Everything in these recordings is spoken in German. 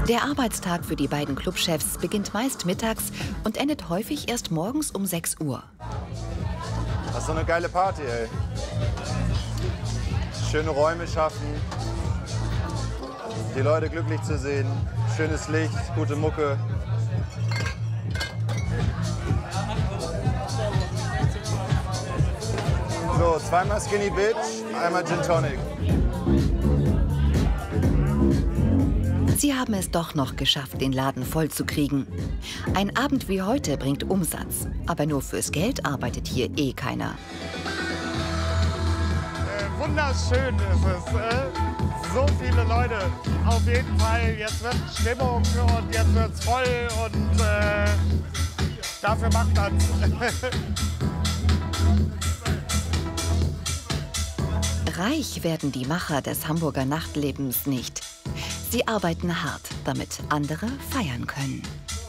Der Arbeitstag für die beiden Clubchefs beginnt meist mittags und endet häufig erst morgens um 6 Uhr. Das ist so eine geile Party, ey. Schöne Räume schaffen, die Leute glücklich zu sehen, schönes Licht, gute Mucke. So, zweimal Skinny Bitch, einmal Gin Tonic. Sie haben es doch noch geschafft, den Laden voll zu kriegen. Ein Abend wie heute bringt Umsatz, aber nur fürs Geld arbeitet hier eh keiner. Wunderschön ist es. So viele Leute. Auf jeden Fall, jetzt wird Stimmung und jetzt wird's voll und dafür macht man's. Reich werden die Macher des Hamburger Nachtlebens nicht. Sie arbeiten hart, damit andere feiern können.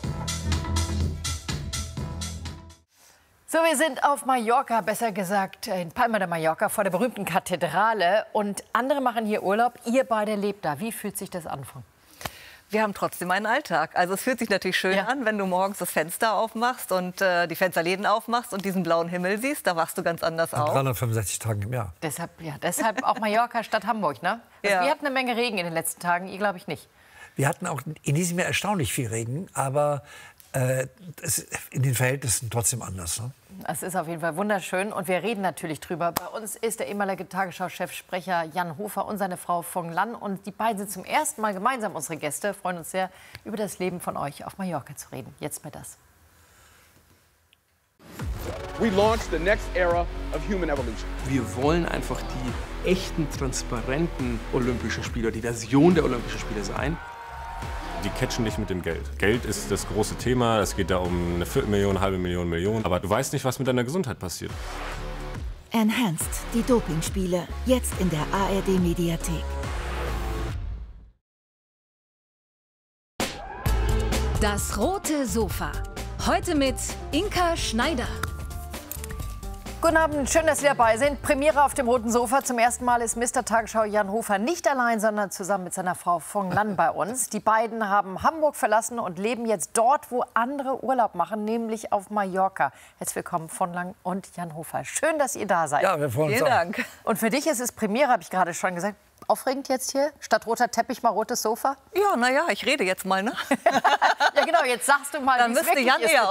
So, wir sind auf Mallorca, besser gesagt in Palma de Mallorca, vor der berühmten Kathedrale. Und andere machen hier Urlaub. Ihr beide lebt da. Wie fühlt sich das an? Wir haben trotzdem einen Alltag. Also es fühlt sich natürlich schön an, wenn du morgens das Fenster aufmachst und die Fensterläden aufmachst und diesen blauen Himmel siehst. Da wachst du ganz anders auf. 365 Tagen im Jahr. Deshalb auch Mallorca statt Hamburg, ne? Also Ja. wir hatten eine Menge Regen in den letzten Tagen, ihr glaube ich nicht. Wir hatten auch in diesem Jahr erstaunlich viel Regen, aber in den Verhältnissen trotzdem anders. Ne? Es ist auf jeden Fall wunderschön und wir reden natürlich drüber. Bei uns ist der ehemalige Tagesschau-Chefsprecher Jan Hofer und seine Frau Phong Lan. Und die beiden sind zum ersten Mal gemeinsam unsere Gäste. Freuen uns sehr, über das Leben von euch auf Mallorca zu reden. Jetzt bei das. We launched the next era of human evolution. Wir wollen einfach die echten, transparenten Olympischen Spiele, die Version der Olympischen Spiele sein. Die catchen dich mit dem Geld. Geld ist das große Thema. Es geht da um eine Viertelmillion, halbe Million, Million. Aber du weißt nicht, was mit deiner Gesundheit passiert. Enhanced, die Dopingspiele, jetzt in der ARD-Mediathek. Das rote Sofa. Heute mit Inka Schneider. Guten Abend, schön, dass Sie dabei sind. Premiere auf dem roten Sofa. Zum ersten Mal ist Mr. Tagesschau Jan Hofer nicht allein, sondern zusammen mit seiner Frau Phong Lan bei uns. Die beiden haben Hamburg verlassen und leben jetzt dort, wo andere Urlaub machen, nämlich auf Mallorca. Herzlich willkommen, Phong Lan und Jan Hofer. Schön, dass ihr da seid. Ja, wir freuen uns. Vielen Dank. Und für dich ist es Premiere, habe ich gerade schon gesagt. Aufregend jetzt hier? Statt roter Teppich mal rotes Sofa? Ja, naja, ich rede jetzt mal, ne? Ja, genau, jetzt sagst du mal, Dann wie es müsste wirklich Jan ist. eher